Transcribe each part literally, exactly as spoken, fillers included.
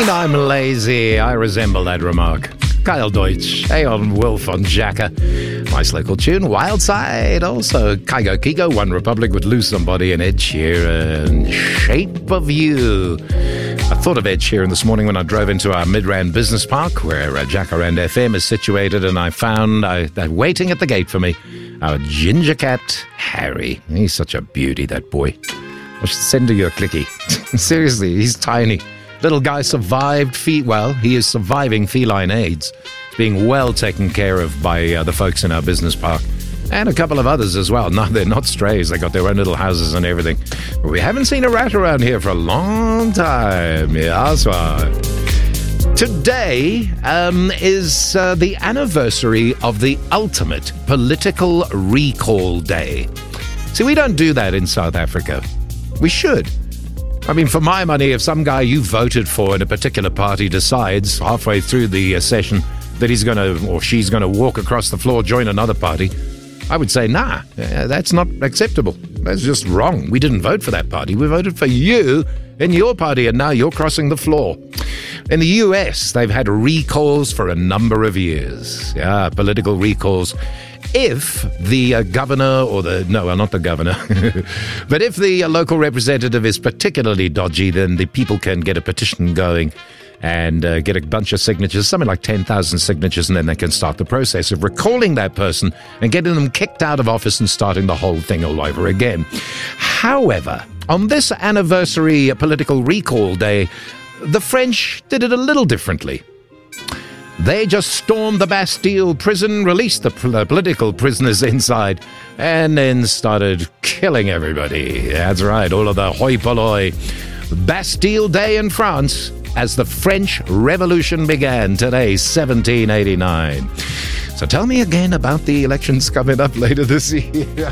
mean I'm lazy? I resemble that remark. Kyle Deutsch, Aeon Wolf on Jacka. Nice local tune. Wild Side, also Kygo Kiko, One Republic with Lose Somebody, and Ed Sheeran, Shape of You. I thought of Ed Sheeran this morning when I drove into our Midrand Business Park, where uh, Jacaranda F M is situated, and I found uh, that waiting at the gate for me, our ginger cat, Harry. He's such a beauty, that boy. I should send you a clicky. Seriously, he's tiny. Little guy survived, fe- well, he is surviving feline AIDS. He's being well taken care of by uh, the folks in our business park. And a couple of others as well. No, they're not strays. They got their own little houses and everything. But we haven't seen a rat around here for a long time. Yeah, that's right. Today um, is uh, the anniversary of the ultimate political recall day. See, we don't do that in South Africa. We should. I mean, for my money, if some guy you voted for in a particular party decides halfway through the uh, session that he's going to, or she's going to walk across the floor, join another party, I would say, nah, uh, that's not acceptable. That's just wrong. We didn't vote for that party. We voted for you in your party, and now you're crossing the floor. In the U S, they've had recalls for a number of years. Yeah, political recalls. If the uh, governor or the, no, well, not the governor, but if the uh, local representative is particularly dodgy, then the people can get a petition going and uh, get a bunch of signatures, something like ten thousand signatures, and then they can start the process of recalling that person and getting them kicked out of office and starting the whole thing all over again. However, on this anniversary political recall day, the French did it a little differently. They just stormed the Bastille prison, released the pl- political prisoners inside, and then started killing everybody. That's right, all of the hoi polloi. Bastille Day in France, as the French Revolution began today, seventeen eighty-nine. So tell me again about the elections coming up later this year.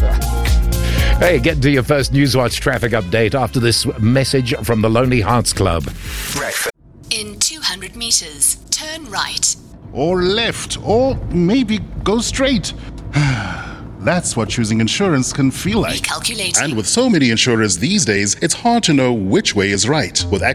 Hey, get to your first Newswatch traffic update after this message from the Lonely Hearts Club. Breakfast. In two hundred meters, turn right. Or left, or maybe go straight. That's what choosing insurance can feel like. Recalculating. And with so many insurers these days, it's hard to know which way is right. With